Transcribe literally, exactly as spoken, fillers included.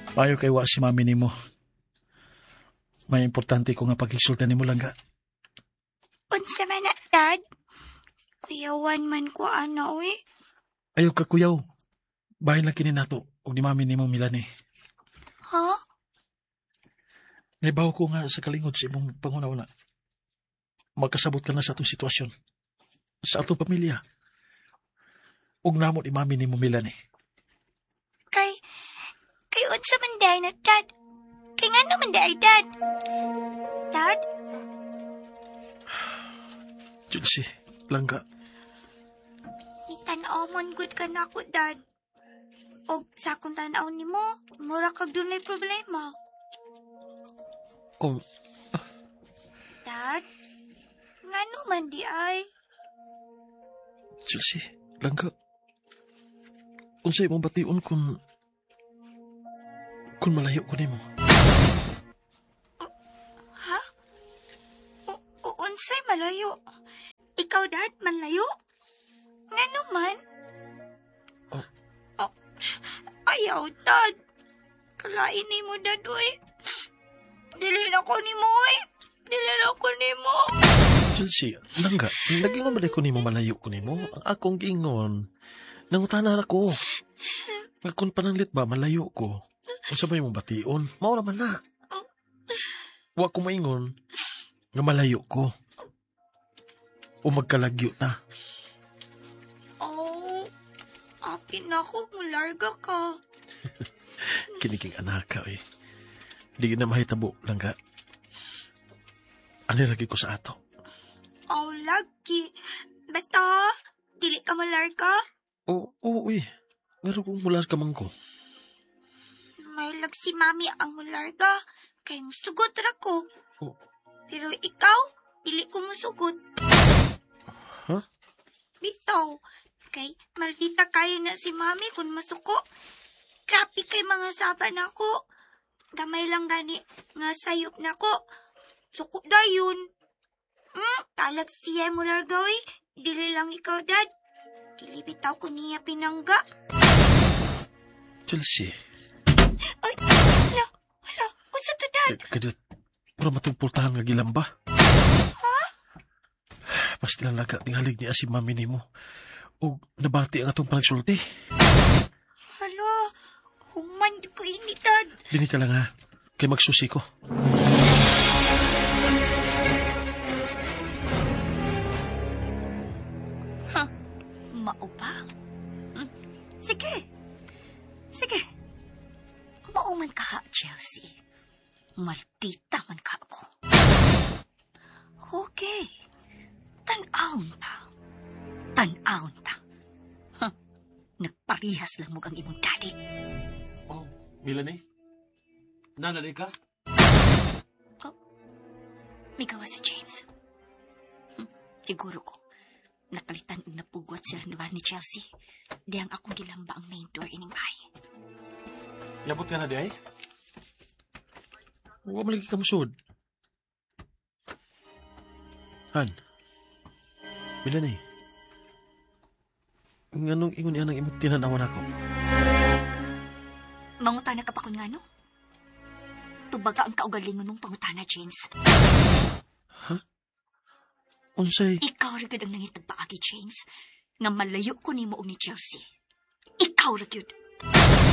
Payo kay wa si mami nimo. May importante ko nga pag-isultan nimo lang ga. Unsa man na, Dad? Kuyawan man ko ana, uy. Ayaw ka kuyaw. Bahin lang kini nato ug ni mami nimo Milani. Ha? Naibaw ko nga sa kalingod sa imong pangunauna. Magkasabot ka na sa atong sitwasyon. Sa atong pamilya. Ug namo ni mami nimo Milani. Kay, kay unsa man day na, Dad? Kay nga naman day, Dad? Dad? Chelsea, langga. Itanaw man good ka na ako, Dad. O sa akong tanaw ni mo, mura kag dunay problema. Oh, Dad? Nga naman di ay? Chelsea, langga. Unsay imong bation kung... kung malayo ko nimo. Ha? U- u- unsay malayo? Ikaw, Dad, manlayo? Nga naman? Oh. Oh. Ayaw, Dad. Kalain ni mo, Dad, uy. Dili na ko ni mo, uy. Dili na ko ni mo. Chelsea, langga. Nagingon ba ko nimo malayo ko nimo? Ang akong gingon. Nangutanan ako. Kung pananglit ba, malayo ko. Kung sabay mong bation, maura man na. Wa ko maingon nga malayo ko. O magkalagyo ta. Oh, apin na ako kung larga ka. Kiniking anak ka eh. Di na mahitabo lang ka. Ano lagi ko sa ato? Oh, lagi. Basta, dili ka malarga. Oo, oo, eh. Ngaro kong mular ka man ko. May lag si Mami ang mularga. Kay musugot ra ko. Oh. Pero ikaw, dili ko musugot. Ha? Bitaw. Kay maldita kayo na si Mami kung masuko. Grabe kay mga saban ako. Gamay lang gani nga sayop na ko. Suko dayon. Hmm, talag siya mularga eh. Dili lang ikaw, Dad. Dili bitaw ko niya pinangga. Chelsea. Ay, hala, hala, kunsa to, Dad? Kadot, pura matugpultahan nga gilamba. Ha? Basta lang laga, tinghalig niya si mami ni mo. O nabati ang atong panagsulti. Hala, human di ko ini, Dad. Dini ka lang ha, kay magsusi ko. Ha? Mao ba? Hmm? Sige. Sige. Mao man ka ha, Chelsea. Maldita man ka ako. Okay. Tan-aon ta. Tan-aon ta. Huh. Nagparihas lang mo ang imong daddy. Oh, Milani? Nananay ka? Oh. May gawa si James. Hmm. Siguro ko. Napalitan og napugwat sila duwa ni Chelsea. Di ang akong gilamba ang main door ining bahay. Yabot ka na di ay? Huwag mo lagi ka musod. Han. Milani. Nganong ingon niya ng imong tinanawan ako? Mangutana ka pa kun ngano? Tubaga ang kaugalingon mong pangutana, James. Ha? Unsay? Ikaw ragad ang nangitag paagi, James. Nga malayo ko nimo og ni Chelsea. Ikaw ragad.